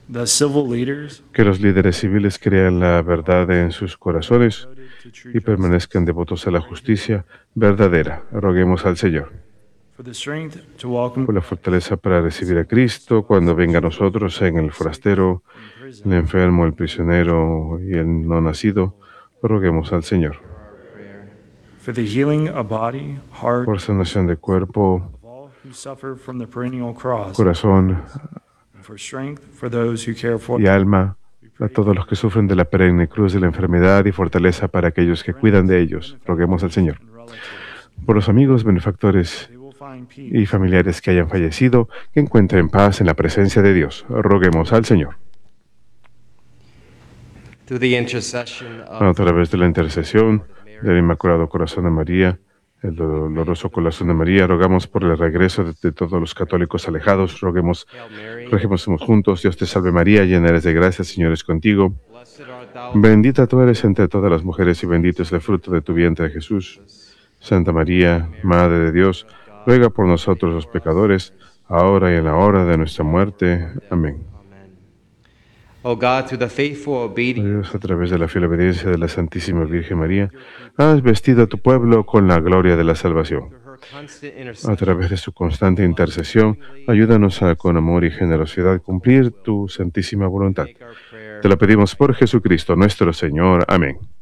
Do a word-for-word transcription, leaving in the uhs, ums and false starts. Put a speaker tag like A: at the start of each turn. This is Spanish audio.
A: The civil leaders
B: Que los líderes civiles crean la verdad en sus corazones
A: to true
B: y permanezcan devotos a la justicia verdadera. Roguemos al Señor
A: for the strength to welcome
B: por la fortaleza para recibir a Cristo cuando venga a nosotros en el forastero,
A: in
B: el
A: prison.
B: enfermo, el prisionero y el no nacido. Roguemos al Señor
A: For the healing of body, heart,
B: por sanación de cuerpo,
A: of all who suffer from the perennial cross,
B: corazón
A: and for strength for those who care for
B: y alma, a todos los que sufren de la perenne cruz de la enfermedad y fortaleza para aquellos que cuidan de ellos. Roguemos al Señor
A: and relatives.
B: por los amigos, benefactores
A: They will find
B: y
A: peace
B: familiares que hayan fallecido, que encuentren paz en la presencia de Dios. Roguemos al Señor.
C: Through the intercession
B: A
C: of
B: través de la intercesión del Inmaculado Corazón de María, el doloroso corazón de María, rogamos por el regreso de, de todos los católicos alejados. Roguemos,
C: Hail Mary,
B: regemos juntos. Dios te salve María, llena eres de gracia, el Señor es contigo.
C: blessed art thou
B: Bendita tú eres entre todas las mujeres y bendito es el fruto de tu vientre, Jesús. Santa María, Madre de Dios, ruega por nosotros los pecadores, ahora y en la hora de nuestra muerte. Amén.
C: Amen. O God, through the faithful obedience
B: Dios, a través de la fiel obediencia de la Santísima Virgen María, has vestido a tu pueblo con la gloria de la salvación.
C: through her constant
B: A
C: intercession,
B: través de su constante intercesión, ayúdanos a, con amor y generosidad, cumplir tu santísima voluntad.
C: make our prayer
B: Te lo pedimos por Jesucristo nuestro Señor. Amén.